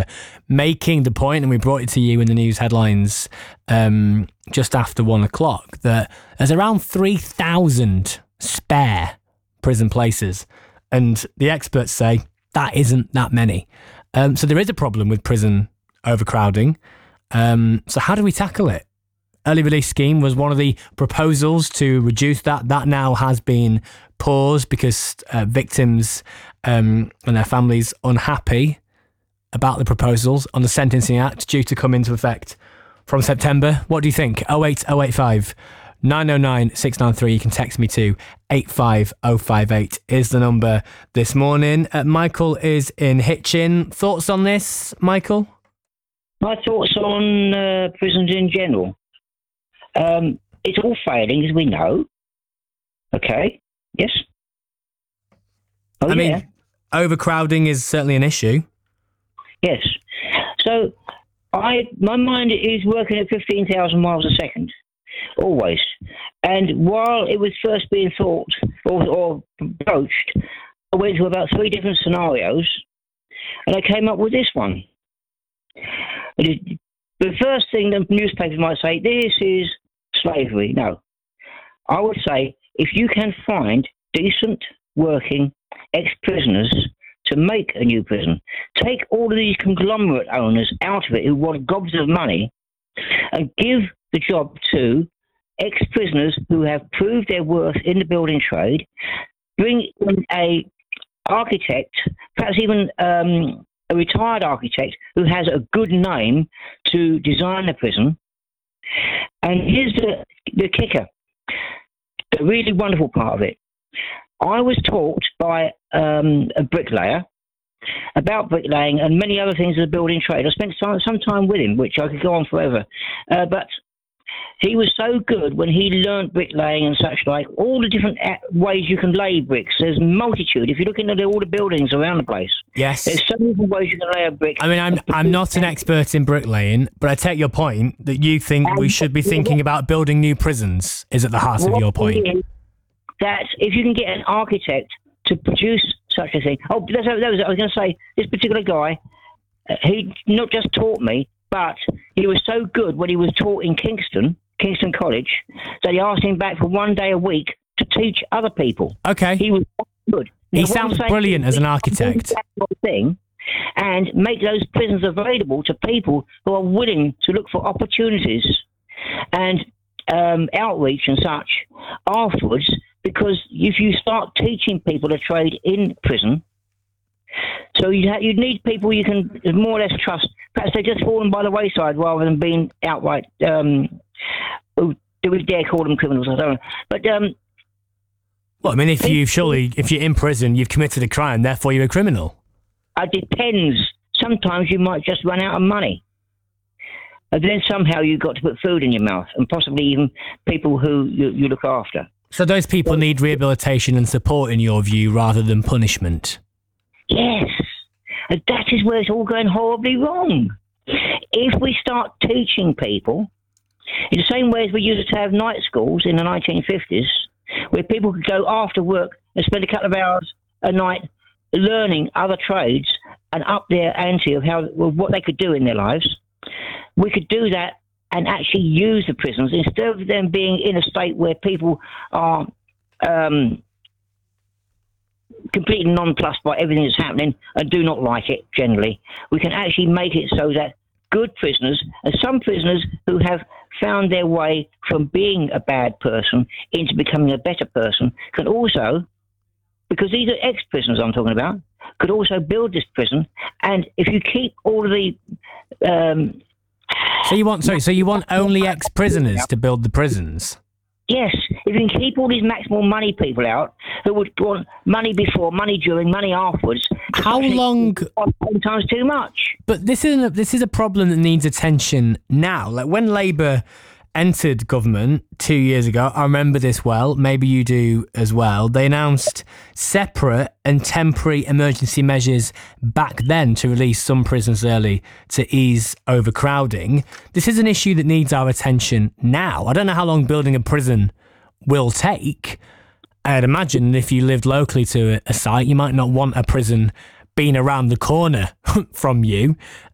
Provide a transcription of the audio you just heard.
making the point, and we brought it to you in the news headlines just after 1 o'clock, that there's around 3,000 spare prison places. And the experts say that isn't that many. So there is a problem with prison overcrowding. So how do we tackle it? Early release scheme was one of the proposals to reduce that. That now has been paused because victims and their families unhappy about the proposals on the Sentencing Act due to come into effect from September. What do you think? 08085 909 693. You can text me to 85058 is the number this morning. Michael is in Hitchin. Thoughts on this, Michael? My thoughts on prisons in general. It's all failing, as we know. Okay. Yes. I mean, overcrowding is certainly an issue. Yes. So, my mind is working at 15,000 miles a second, always. And while it was first being thought or approached, I went through about 3 different scenarios, and I came up with this one. The first thing the newspapers might say, this is slavery. No. I would say, if you can find decent, working ex-prisoners to make a new prison, take all of these conglomerate owners out of it who want gobs of money and give the job to ex-prisoners who have proved their worth in the building trade, bring in a architect, perhaps even a retired architect who has a good name to design the prison. And here's the kicker, the really wonderful part of it. I was taught by a bricklayer about bricklaying and many other things in the building trade. I spent some time with him, which I could go on forever. But he was so good when he learnt bricklaying and such like, all the different ways you can lay bricks. There's multitude. If you look into all the buildings around the place, yes, there's so many different ways you can lay a brick. I mean, I'm not an expert in bricklaying, but I take your point that you think we should be thinking about building new prisons is at the heart of your point. That if you can get an architect to produce such a thing. Oh, that was I was going to say, this particular guy, he not just taught me, but he was so good when he was taught in Kingston College, that he asked him back for 1 day a week to teach other people. Okay. He was good. He sounds brilliant as an architect. Thing, and make those prisons available to people who are willing to look for opportunities and outreach and such afterwards, because if you start teaching people a trade in prison, so you'd need people you can more or less trust. Perhaps they're just fallen by the wayside rather than being outright, do we dare call them criminals? I don't know. But, well, I mean, if you're in prison, you've committed a crime, therefore you're a criminal. It depends. Sometimes you might just run out of money. And then somehow you've got to put food in your mouth, and possibly even people who you look after. So those people need rehabilitation and support, in your view, rather than punishment? Yes. And that is where it's all going horribly wrong. If we start teaching people, in the same way as we used to have night schools in the 1950s, where people could go after work and spend a couple of hours a night learning other trades and up their ante of what they could do in their lives, we could do that and actually use the prisons instead of them being in a state where people are completely nonplussed by everything that's happening and do not like it generally. We can actually make it so that good prisoners, and some prisoners who have found their way from being a bad person into becoming a better person, can also, because these are ex-prisoners I'm talking about, could also build this prison. And if you keep all of the So you want only ex-prisoners to build the prisons? Yes, if you can keep all these maximum money people out who would want money before, money during, money afterwards. How long? Sometimes too much. But this is a problem that needs attention now. Like when Labour entered government 2 years ago, I remember this well, maybe you do as well, they announced separate and temporary emergency measures back then to release some prisoners early to ease overcrowding. This is an issue that needs our attention now. I don't know how long building a prison will take. I'd imagine if you lived locally to a site, you might not want a prison being around the corner from you.